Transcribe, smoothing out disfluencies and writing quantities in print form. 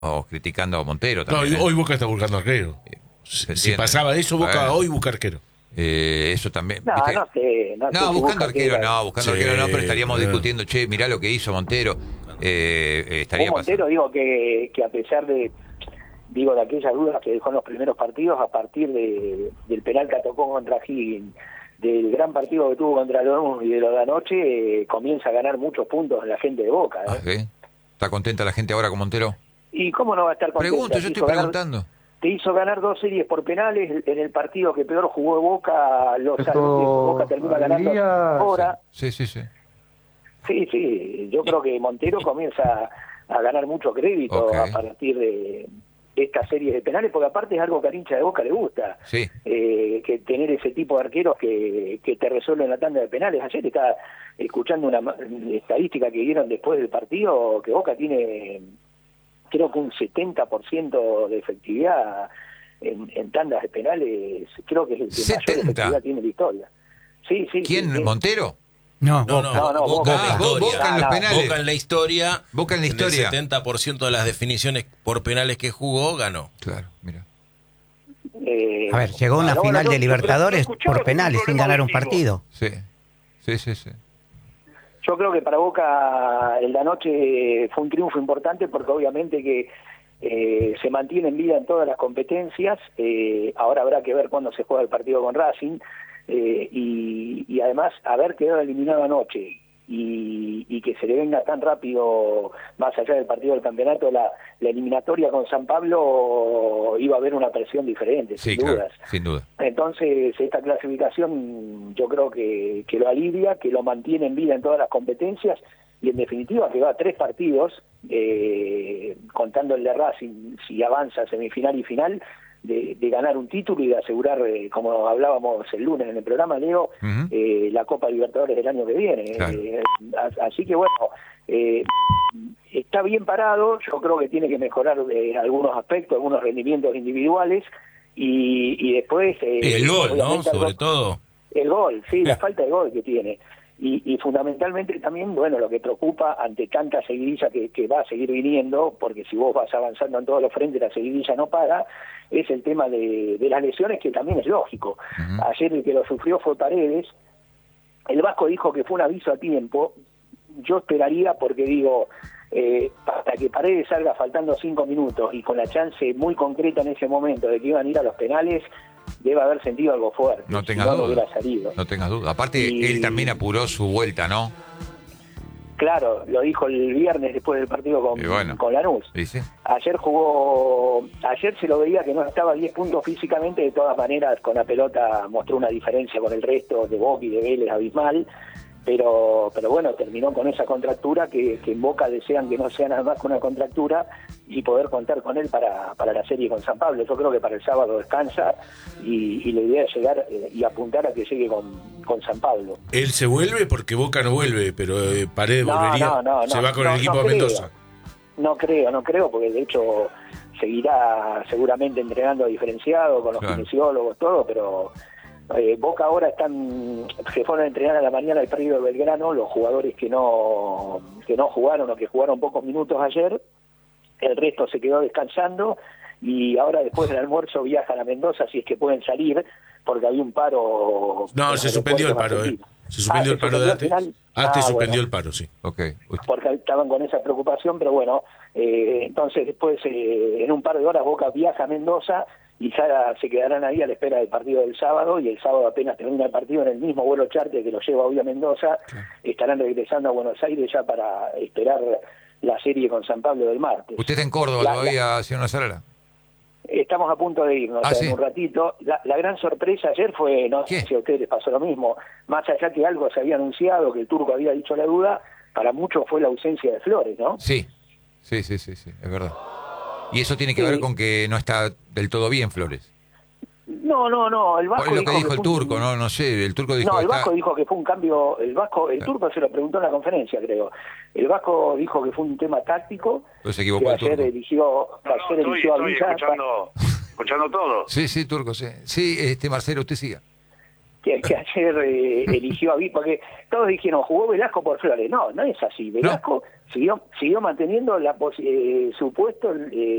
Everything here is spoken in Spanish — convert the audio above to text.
O criticando a Montero No, también. hoy Boca está buscando arquero. Se Si entiende. pasaba eso, Boca Bueno. hoy busca arquero. Eso también. No, ¿viste? no sé. No, sé No, si buscando arquero, arquero. no, buscando Sí, arquero no, pero estaríamos claro. discutiendo, che, mirá lo que hizo Montero. Estaría Un Montero, pasando. digo que a pesar de aquellas dudas que dejó en los primeros partidos, a partir del penal que tocó contra Higgins, del gran partido que tuvo contra Lanús y de lo de anoche, comienza a ganar muchos puntos en la gente de Boca. Ah, ¿sí? ¿Está contenta la gente ahora con Montero? ¿Y cómo no va a estar contenta? Pregunto, yo estoy preguntando. Te hizo ganar 2 series por penales en el partido que peor jugó Boca, Boca termina ganando ahora. Sí. Sí, yo creo que Montero comienza a ganar mucho crédito Ok. a partir de esta serie de penales, porque aparte es algo que al hincha de Boca le gusta, Sí. que tener ese tipo de arqueros que te resuelven la tanda de penales. Ayer estaba escuchando una estadística que dieron después del partido, que Boca tiene creo que un 70% de efectividad en tandas de penales, creo que es el que mayor 70. efectividad tiene en la historia. Sí. ¿Quién? sí. ¿Montero? No, No, Boca. Boca en los penales. Boca en la historia. Boca en la historia. El 70% de las definiciones por penales que jugó, ganó. Claro, mira. A ver, llegó a una no, final no, de no, Libertadores pero escuchá, por penales, es un sin ganar un problema partido. Sí. Yo creo que para Boca el de anoche fue un triunfo importante porque obviamente que se mantiene en vida en todas las competencias. Ahora habrá que ver cuándo se juega el partido con Racing y además haber quedado eliminado anoche y que se le venga tan rápido, más allá del partido del campeonato, la eliminatoria con San Pablo, iba a haber una presión diferente, Sí, sin claro, dudas. sin duda. Entonces, esta clasificación yo creo que lo alivia, que lo mantiene en vida en todas las competencias y en definitiva que va a 3 partidos, contando el de Racing, si avanza semifinal y final, de ganar un título y de asegurar, como hablábamos el lunes en el programa, Leo, la Copa Libertadores del año que viene. Claro. Así que bueno, está bien parado. Yo creo que tiene que mejorar algunos aspectos, algunos rendimientos individuales y después... El gol, ¿no? Sobre todo. El gol, sí, la falta de gol que tiene. Y fundamentalmente también, bueno, lo que preocupa ante tanta seguidilla que va a seguir viniendo, porque si vos vas avanzando en todos los frentes, la seguidilla no para, es el tema de las lesiones, que también es lógico. Ayer el que lo sufrió fue Paredes. El Vasco dijo que fue un aviso a tiempo. Yo esperaría, porque digo, hasta que Paredes salga faltando 5 minutos y con la chance muy concreta en ese momento de que iban a ir a los penales, debe haber sentido algo fuerte. No tengas no duda. hubiera salido. No tengas duda. Aparte, Y- él también apuró su vuelta, ¿no? Claro, lo dijo el viernes después del partido Y bueno. con Lanús. ¿Dice? Ayer se lo veía que no estaba a 10 puntos físicamente, de todas maneras con la pelota mostró una diferencia con el resto de Boca y de Vélez abismal, pero bueno, terminó con esa contractura que en Boca desean que no sea nada más que una contractura y poder contar con él para la serie con San Pablo. Yo creo que para el sábado descansa y la idea es llegar y apuntar a que llegue con San Pablo. Él se vuelve porque Boca no vuelve, pero Paredes No, volvería. no, se va con no, el equipo no de creo. Mendoza. No creo, porque de hecho seguirá seguramente entrenando diferenciado con los Claro. kinesiólogos, todo, pero Boca ahora se fueron a entrenar a la mañana al partido de Belgrano, los jugadores que no jugaron o que jugaron pocos minutos ayer, el resto se quedó descansando y ahora después del almuerzo viajan a Mendoza si es que pueden salir, porque había un paro. No, en se los suspendió el aeropuertos paro, argentinos. Se suspendió el paro de suspendió antes. al final. Antes suspendió Bueno. el paro, sí. Ok. Porque estaban con esa preocupación, pero bueno, entonces después en un par de horas Boca viaja a Mendoza y ya se quedarán ahí a la espera del partido del sábado, y el sábado apenas termina el partido en el mismo vuelo charter que lo lleva hoy a Mendoza, estarán regresando a Buenos Aires ya para esperar la serie con San Pablo del martes. ¿Usted está en Córdoba todavía, señor Nazarala? Estamos a punto de irnos Ah, en ¿sí? un ratito. La gran sorpresa ayer fue, no sé ¿Qué? si a ustedes les pasó lo mismo, más allá que algo se había anunciado, que el Turco había dicho la duda, para muchos fue la ausencia de Flores, ¿no? Sí, es verdad. Y eso tiene que Sí. ver con que no está del todo bien Flores. No, el Vasco Por lo que dijo el fue Turco, un- no sé, el Turco dijo No, que el está... Vasco dijo que fue un cambio, el Turco se lo preguntó en la conferencia, creo. El Vasco dijo que fue un tema táctico, Pues se que equivocó el ayer Turco. eligió, eligió a Estoy Villa. escuchando todo. Sí, Turco, sí. Sí, Marcelo, usted siga. que ayer eligió a Villa, porque todos dijeron, jugó Velasco por Flores. No, no es así. Velasco siguió manteniendo su puesto